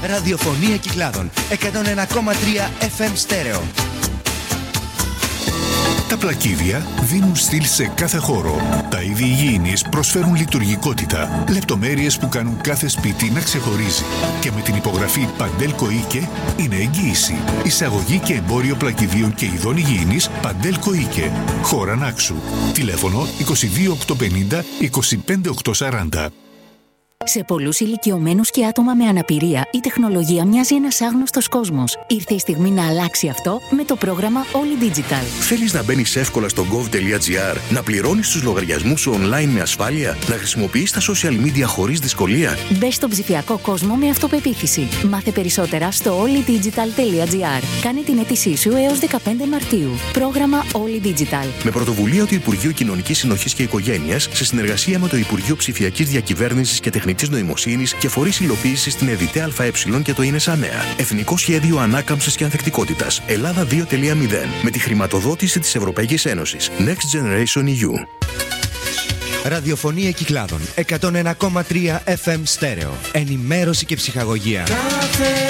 Ραδιοφωνία Κυκλάδων 101,3 FM στέρεο. Τα πλακίδια δίνουν στυλ σε κάθε χώρο. Τα είδη υγιεινής προσφέρουν λειτουργικότητα, λεπτομέρειες που κάνουν κάθε σπίτι να ξεχωρίζει. Και με την υπογραφή Παντέλκο Οίκε είναι εγγύηση. Εισαγωγή και εμπόριο πλακιδίων και ειδών υγιεινής Παντέλκο Οίκε. Χώρα Νάξου. Τηλέφωνο 22850 25840. Σε πολλούς ηλικιωμένους και άτομα με αναπηρία, η τεχνολογία μοιάζει ένας άγνωστος κόσμος. Ήρθε η στιγμή να αλλάξει αυτό με το πρόγραμμα Όλοι Digital. Θέλεις να μπαίνεις εύκολα στο gov.gr, να πληρώνεις τους λογαριασμούς σου online με ασφάλεια, να χρησιμοποιείς τα social media χωρίς δυσκολία? Μπες στον ψηφιακό κόσμο με αυτοπεποίθηση. Μάθε περισσότερα στο ollydigital.gr. Κάνε την αίτησή σου έως 15 Μαρτίου. Πρόγραμμα Όλοι Digital. Με πρωτοβουλία του Υπουργείου Κοινωνικής Συνοχής και Οικογένειας, σε συνεργασία με το Υπουργείο Ψηφιακής Διακυβέρνησης και Τεχνητής Νοημοσύνης και φορείς υλοποίησης στην ΕΔΙΤΕ ΑΕ και το ΙΝΕΣΑ Νέα. Εθνικό Σχέδιο Ανάκαμψης και Ανθεκτικότητας. Ελλάδα 2.0. Με τη χρηματοδότηση της Ευρωπαϊκής Ένωσης. Next Generation EU. Ραδιοφωνία Κυκλάδων 101,3 FM στέρεο. Ενημέρωση και ψυχαγωγία.